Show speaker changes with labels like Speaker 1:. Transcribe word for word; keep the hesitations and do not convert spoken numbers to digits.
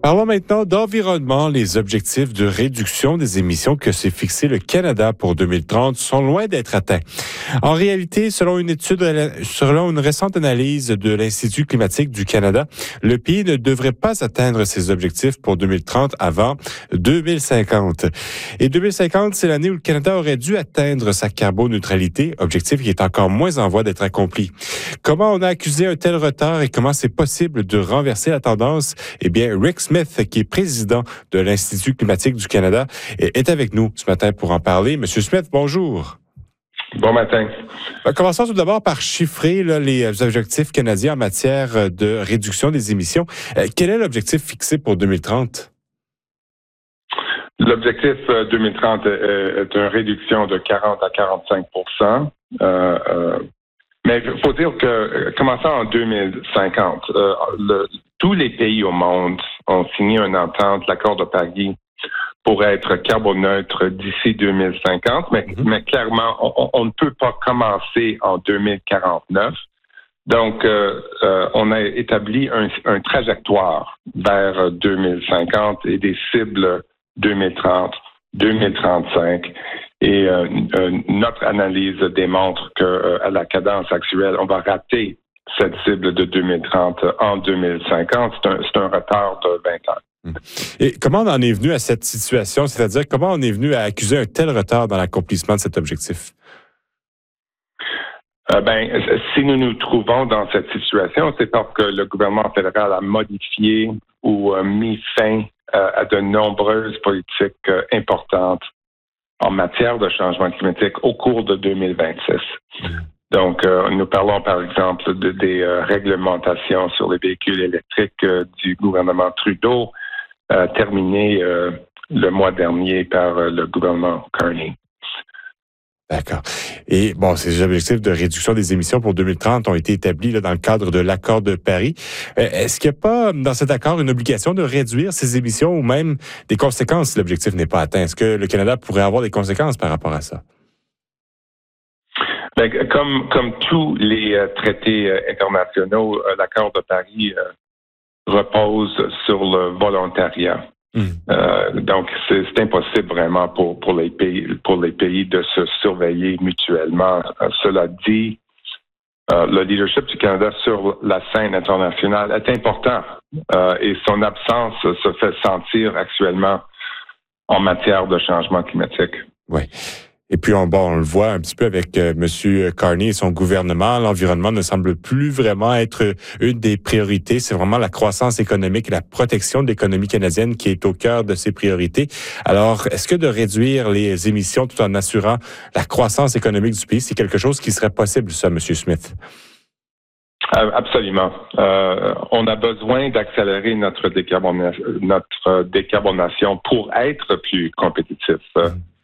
Speaker 1: Parlons maintenant d'environnement. Les objectifs de réduction des émissions que s'est fixé le Canada pour deux mille trente sont loin d'être atteints. En réalité, selon une étude, selon une récente analyse de l'Institut climatique du Canada, le pays ne devrait pas atteindre ses objectifs pour deux mille trente avant deux mille cinquante. Et deux mille cinquante, c'est l'année où le Canada aurait dû atteindre sa carboneutralité, objectif qui est encore moins en voie d'être accompli. Comment on a accusé un tel retard et comment c'est possible de renverser la tendance? Eh bien, Rick Smith, qui est président de l'Institut climatique du Canada, est avec nous ce matin pour en parler. Monsieur Smith, bonjour.
Speaker 2: Bon matin.
Speaker 1: Commençons tout d'abord par chiffrer là, les objectifs canadiens en matière de réduction des émissions. Euh, quel est l'objectif fixé pour deux mille trente?
Speaker 2: L'objectif euh, deux mille trente est, est une réduction de quarante à quarante-cinq pour cent. Euh, euh, mais il faut dire que, euh, commençant en deux mille cinquante, euh, le, tous les pays au monde ont signé une entente, l'accord de Paris, pour être carboneutre d'ici deux mille cinquante, mais, mm-hmm. mais clairement, on, on ne peut pas commencer en deux mille quarante-neuf. Donc, euh, euh, on a établi un, un trajectoire vers deux mille cinquante et des cibles deux mille trente, deux mille trente-cinq. Et euh, euh, notre analyse démontre qu'à euh, la cadence actuelle, on va rater cette cible de deux mille trente en deux mille cinquante. C'est un, c'est un retard de vingt ans.
Speaker 1: Et comment on en est venu à cette situation? C'est-à-dire, comment on est venu à accuser un tel retard dans l'accomplissement de cet objectif?
Speaker 2: Euh, ben, si nous nous trouvons dans cette situation, c'est parce que le gouvernement fédéral a modifié ou euh, mis fin euh, à de nombreuses politiques euh, importantes en matière de changement climatique au cours de deux mille vingt-six. Mmh. Donc, euh, nous parlons par exemple de, des euh, réglementations sur les véhicules électriques euh, du gouvernement Trudeau, euh, terminées euh, le mois dernier par euh, le gouvernement Carney.
Speaker 1: D'accord. Et bon, ces objectifs de réduction des émissions pour deux mille trente ont été établis là, dans le cadre de l'accord de Paris. Est-ce qu'il n'y a pas dans cet accord une obligation de réduire ces émissions ou même des conséquences si l'objectif n'est pas atteint? Est-ce que le Canada pourrait avoir des conséquences par rapport à ça?
Speaker 2: Bien, comme, comme tous les euh, traités euh, internationaux, euh, l'accord de Paris euh, repose sur le volontariat. Mmh. Euh, donc, c'est, c'est impossible vraiment pour, pour, les pays, pour les pays de se surveiller mutuellement. Euh, cela dit, euh, le leadership du Canada sur la scène internationale est important euh, et son absence se fait sentir actuellement en matière de changement climatique.
Speaker 1: Oui. Et puis, on, bon, on le voit un petit peu avec euh, M. Carney et son gouvernement. L'environnement ne semble plus vraiment être une des priorités. C'est vraiment la croissance économique et la protection de l'économie canadienne qui est au cœur de ses priorités. Alors, est-ce que de réduire les émissions tout en assurant la croissance économique du pays, c'est quelque chose qui serait possible, ça, M. Smith?
Speaker 2: Absolument. Euh, on a besoin d'accélérer notre décarbonation, notre décarbonation pour être plus compétitif. Mmh.